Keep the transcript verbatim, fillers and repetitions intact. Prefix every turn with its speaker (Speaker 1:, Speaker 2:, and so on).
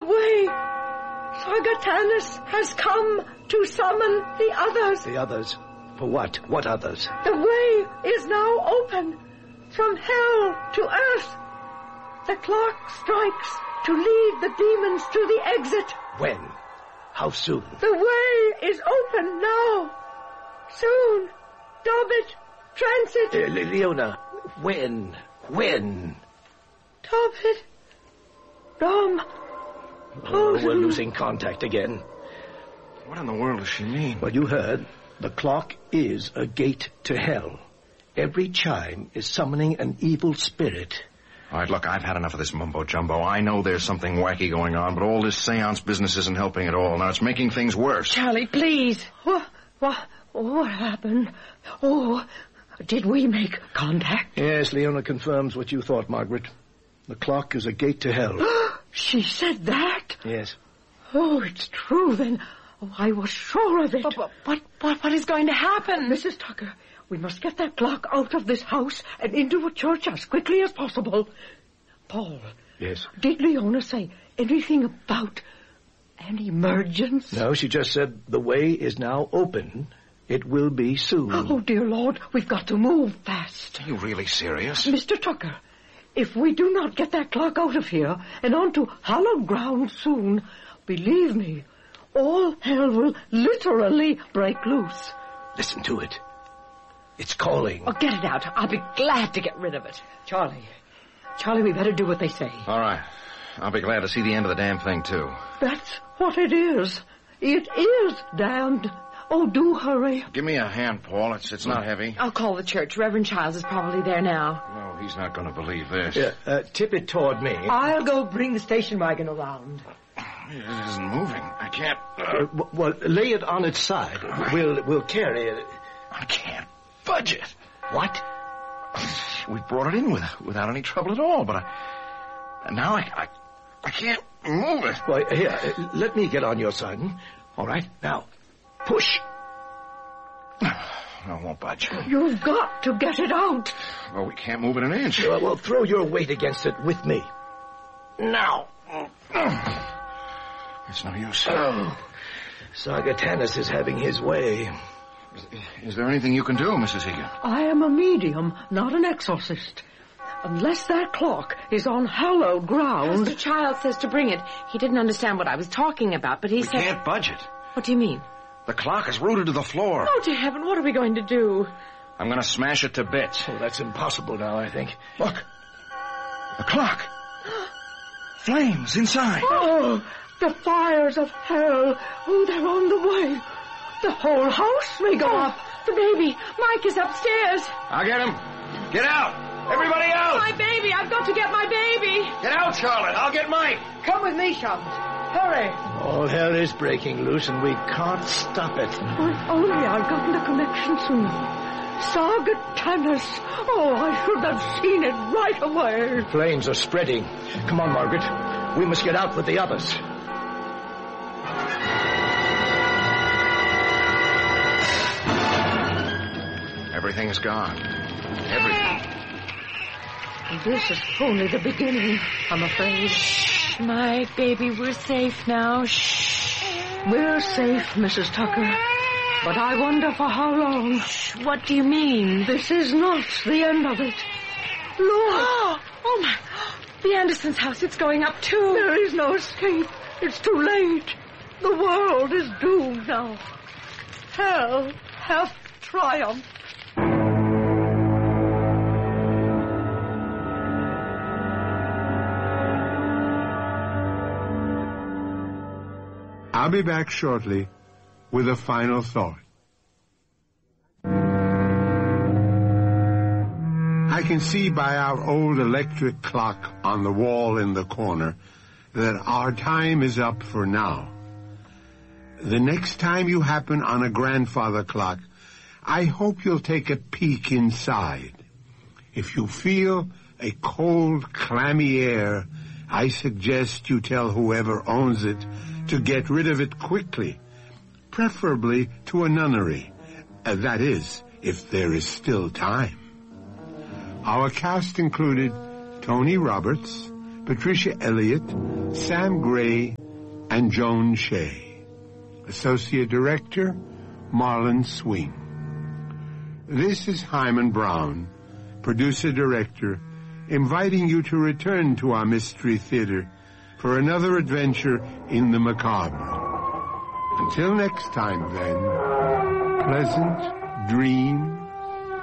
Speaker 1: way. Sargatanas has come to summon the others.
Speaker 2: The others? For what? What others?
Speaker 1: The way is now open from hell to earth. The clock strikes to lead the demons to the exit.
Speaker 2: When? How soon?
Speaker 1: The way is open now. Soon. Dobbit, transit.
Speaker 2: Uh, Le- Leona, when? When?
Speaker 1: Dobbit. Dom.
Speaker 2: Oh, we're losing contact again.
Speaker 3: What in the world does she mean?
Speaker 2: Well, you heard. The clock is a gate to hell. Every chime is summoning an evil spirit.
Speaker 3: All right, look, I've had enough of this mumbo-jumbo. I know there's something wacky going on, but all this seance business isn't helping at all. Now, it's making things worse.
Speaker 1: Charlie, please. What, what, what happened? Oh, did we make contact?
Speaker 2: Yes, Leona confirms what you thought, Margaret. The clock is a gate to hell.
Speaker 1: She said that?
Speaker 2: Yes.
Speaker 1: Oh, it's true, then. Oh, I was sure of it.
Speaker 4: But, but what, what, what is going to happen?
Speaker 1: Missus Tucker, we must get that clock out of this house and into a church as quickly as possible. Paul.
Speaker 2: Yes?
Speaker 1: Did Leona say anything about an emergence?
Speaker 2: No, she just said the way is now open. It will be soon.
Speaker 1: Oh, dear Lord, we've got to move fast.
Speaker 3: Are you really serious?
Speaker 1: Mister Tucker, if we do not get that clock out of here and onto hallowed ground soon, believe me, all hell will literally break loose.
Speaker 2: Listen to it. It's calling.
Speaker 4: Oh, get it out. I'll be glad to get rid of it.
Speaker 1: Charlie. Charlie, we better do what they say.
Speaker 3: All right. I'll be glad to see the end of the damn thing, too.
Speaker 1: That's what it is. It is damned. Oh, do hurry.
Speaker 3: Give me a hand, Paul. It's it's not heavy.
Speaker 4: I'll call the church. Reverend Childs is probably there now.
Speaker 3: No, he's not going to believe this.
Speaker 2: Yeah, uh, tip it toward me.
Speaker 1: I'll go bring the station wagon around.
Speaker 3: It isn't moving. I can't... Uh...
Speaker 2: Uh, w- well, lay it on its side. We'll we'll carry it.
Speaker 3: I can't budge it.
Speaker 2: What?
Speaker 3: We brought it in with, without any trouble at all, but I... And now I, I... I can't move it.
Speaker 2: Why, here, uh, let me get on your side. Hmm? All right, now, push.
Speaker 3: I won't budge.
Speaker 1: You've got to get it out.
Speaker 3: Well, we can't move it an inch.
Speaker 2: Well, well, throw your weight against it with me. Now.
Speaker 3: It's no use.
Speaker 2: Oh, Sargatanas is having his way.
Speaker 3: Is, is there anything you can do, Missus Egan?
Speaker 1: I am a medium, not an exorcist. Unless that clock is on hallowed ground...
Speaker 4: Mister Childs says to bring it. He didn't understand what I was talking about, but he
Speaker 3: we
Speaker 4: said...
Speaker 3: We can't budge it.
Speaker 4: What do you mean?
Speaker 3: The clock is rooted to the floor.
Speaker 4: Oh, dear heaven, what are we going to do?
Speaker 3: I'm going to smash it to bits.
Speaker 2: Oh, that's impossible now, I think.
Speaker 3: Look. The clock. Flames inside.
Speaker 1: Oh, the fires of hell. Oh, they're on the way. The whole house may go
Speaker 4: oh,
Speaker 1: up.
Speaker 4: The baby. Mike is upstairs.
Speaker 3: I'll get him. Get out. Everybody out.
Speaker 4: My baby. I've got to get my baby.
Speaker 3: Get out, Charlotte. I'll get Mike.
Speaker 1: Come with me, Charlotte. Hurry.
Speaker 2: All hell is breaking loose, and we can't stop it.
Speaker 1: Oh, if only I'd gotten a connection sooner. Sargatanas. Oh, I should have seen it right away.
Speaker 2: Flames are spreading. Come on, Margaret. We must get out with the others.
Speaker 3: Everything's gone. Everything.
Speaker 1: This is only the beginning, I'm afraid.
Speaker 4: Shh, Mike, baby, we're safe now. Shh.
Speaker 1: We're safe, Missus Tucker. But I wonder for how long.
Speaker 4: Shh, what do you mean?
Speaker 1: This is not the end of it. Look!
Speaker 4: Oh, my... The Andersons' house, it's going up, too.
Speaker 1: There is no escape. It's too late. The world is doomed now. Hell hath triumphed.
Speaker 5: I'll be back shortly with a final thought. I can see by our old electric clock on the wall in the corner that our time is up for now. The next time you happen on a grandfather clock, I hope you'll take a peek inside. If you feel a cold, clammy air, I suggest you tell whoever owns it to get rid of it quickly, preferably to a nunnery. Uh, that is, if there is still time. Our cast included Tony Roberts, Patricia Elliott, Sam Gray, and Joan Shea. Associate Director, Marlon Swing. This is Hyman Brown, Producer-Director, inviting you to return to our Mystery Theater for another adventure in the macabre. Until next time, then, pleasant dreams.